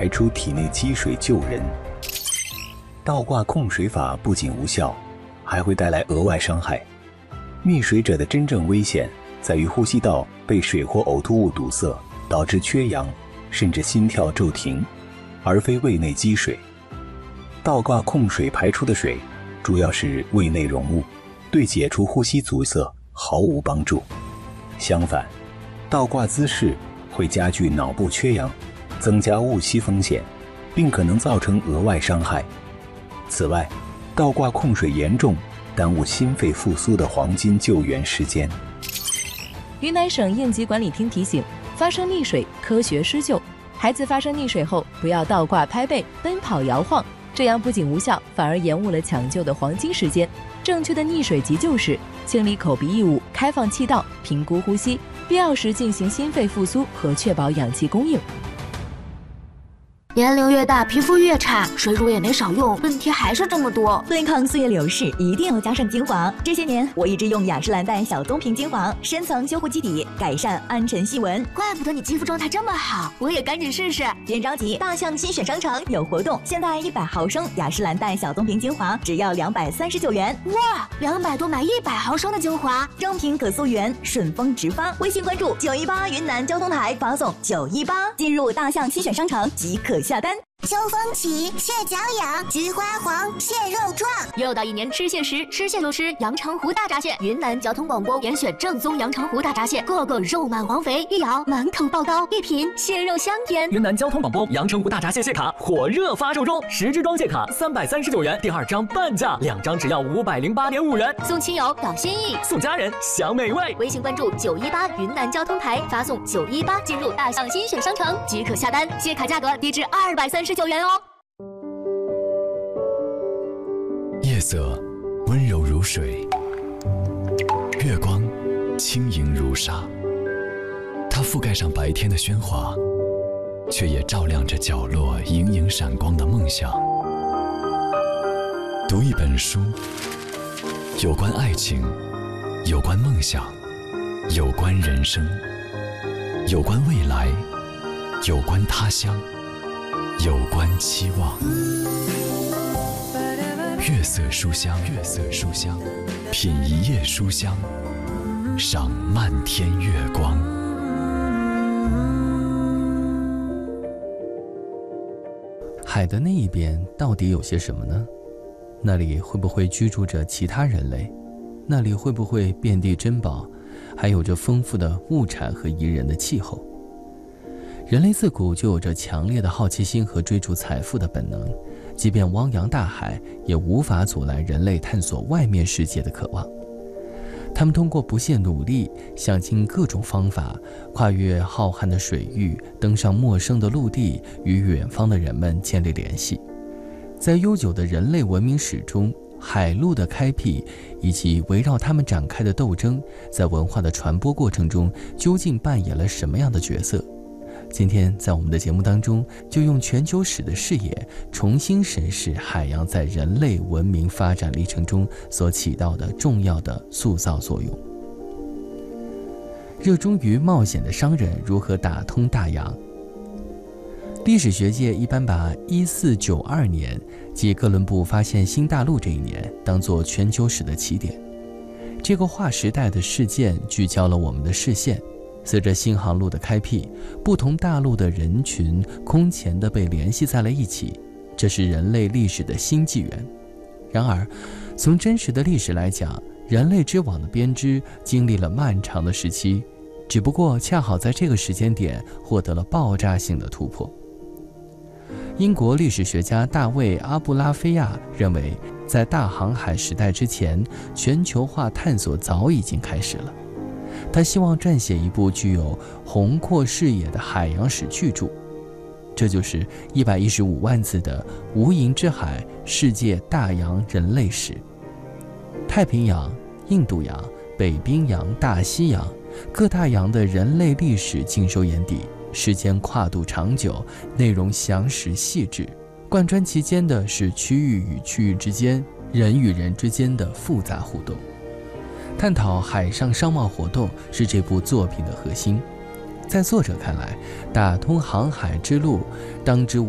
排出体内积水救人。倒挂控水法不仅无效，还会带来额外伤害。溺水者的真正危险在于呼吸道被水或呕吐物堵塞，导致缺氧，甚至心跳骤停，而非胃内积水。倒挂控水排出的水主要是胃内溶物，对解除呼吸阻塞毫无帮助。相反，倒挂姿势会加剧脑部缺氧，增加误吸风险，并可能造成额外伤害。此外，倒挂控水严重耽误心肺复苏的黄金救援时间。 云南省应急管理厅提醒：发生溺水科学施救，孩子发生溺水后不要倒挂拍背、奔跑摇晃，这样不仅无效，反而延误了抢救的黄金时间。正确的溺水急救是清理口鼻异物、开放气道、评估呼吸，必要时进行心肺复苏和确保氧气供应。 年龄越大，皮肤越差，水乳也没少用，问题还是这么多。 对抗岁月流逝，一定要加上精华。这些年，我一直用雅诗兰黛小棕瓶精华，深层修护基底，改善暗沉细纹。 怪不得你肌肤状态这么好，我也赶紧试试。 别着急，大象新选商城有活动，现在100毫升雅诗兰黛小棕瓶精华只要239元。 哇，200多买100毫升的精华， 正品可溯源，顺丰直发。微信关注918云南交通台，发送918，进入大象新选商城即可下单。 秋风起，蟹脚痒，菊花黄，蟹肉壮。 又到一年吃蟹时，吃蟹就吃阳澄湖大闸蟹。云南交通广播严选正宗阳澄湖大闸蟹，个个肉满黄肥，一咬满口爆刀，一品蟹肉香甜。 云南交通广播阳澄湖大闸蟹蟹卡火热发售中，10支装蟹卡339元，第2张半价，2张只要508.5元。 送亲友表心意， 送家人享美味。 微信关注918云南交通台，发送918进入大象新选商城即可下单，蟹卡价格低至239元哦。 夜色温柔如水，月光轻盈如纱，它覆盖上白天的喧哗，却也照亮着角落隐隐闪光的梦想。读一本书，有关爱情，有关梦想，有关人生，有关未来，有关他乡，有关期望。月色书香，月色书香，品一夜书香，赏漫天月光。 海的那一边到底有些什么呢？那里会不会居住着其他人类？那里会不会遍地珍宝，还有着丰富的物产和宜人的气候？人类自古就有着强烈的好奇心和追逐财富的本能，即便汪洋大海，也无法阻拦人类探索外面世界的渴望。他们通过不懈努力，想尽各种方法，跨越浩瀚的水域，登上陌生的陆地，与远方的人们建立联系。在悠久的人类文明史中，海陆的开辟以及围绕他们展开的斗争，在文化的传播过程中究竟扮演了什么样的角色？今天在我们的节目当中，就用全球史的视野重新审视海洋在人类文明发展历程中所起到的重要的塑造作用。热衷于冒险的商人如何打通大洋？历史学界一般把1492年，即哥伦布发现新大陆这一年，当作全球史的起点。这个划时代的事件聚焦了我们的视线。随着新航路的开辟，不同大陆的人群空前地被联系在了一起，这是人类历史的新纪元。然而，从真实的历史来讲，人类织网的编织经历了漫长的时期，只不过恰好在这个时间点获得了爆炸性的突破。英国历史学家大卫·阿布拉菲亚认为，在大航海时代之前，全球化探索早已经开始了。他希望撰写一部具有宏阔视野的海洋史巨著，这就是115万字的《无垠之海：世界大洋人类史》。太平洋、印度洋、北冰洋、大西洋，各大洋的人类历史尽收眼底，时间跨度长久，内容详实细致，贯穿其间的是区域与区域之间、人与人之间的复杂互动。探讨海上商贸活动是这部作品的核心。在作者看来，打通航海之路，当之无